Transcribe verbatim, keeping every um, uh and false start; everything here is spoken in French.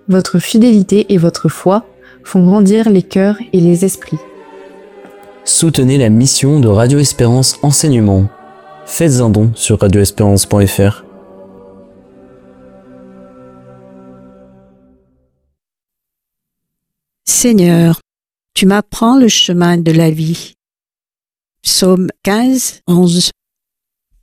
votre fidélité et votre foi font grandir les cœurs et les esprits. Soutenez la mission de Radio Espérance Enseignement. Faites un don sur radio espérance point f r. Seigneur, tu m'apprends le chemin de la vie. Psaume quinze, onze.